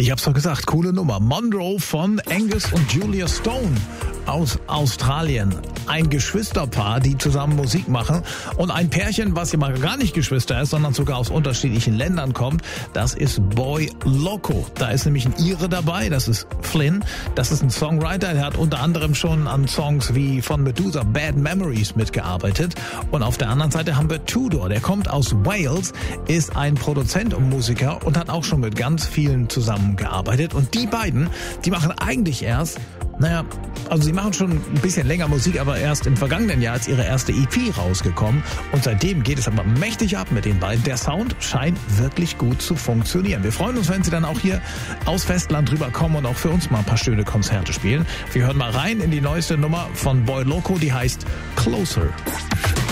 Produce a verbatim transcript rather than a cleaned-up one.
Ich hab's doch gesagt, coole Nummer. Monroe von Angus und Julia Stone aus Australien. Ein Geschwisterpaar, die zusammen Musik machen. Und ein Pärchen, was ja mal gar nicht Geschwister ist, sondern sogar aus unterschiedlichen Ländern kommt, das ist Boy Loco. Da ist nämlich ein Ire dabei, das ist Flynn. Das ist ein Songwriter, der hat unter anderem schon an Songs wie von Medusa Bad Memories mitgearbeitet. Und auf der anderen Seite haben wir Tudor, der kommt aus Wales, ist ein Produzent und Musiker und hat auch schon mit ganz vielen zusammengearbeitet. Und die beiden, die machen eigentlich erst, naja, also sie machen schon ein bisschen länger Musik, aber erst im vergangenen Jahr ist ihre erste E P rausgekommen. Und seitdem geht es aber mächtig ab mit den beiden. Der Sound scheint wirklich gut zu funktionieren. Wir freuen uns, wenn sie dann auch hier aus Festland rüberkommen und auch für uns mal ein paar schöne Konzerte spielen. Wir hören mal rein in die neueste Nummer von Boy Loco, die heißt Closer.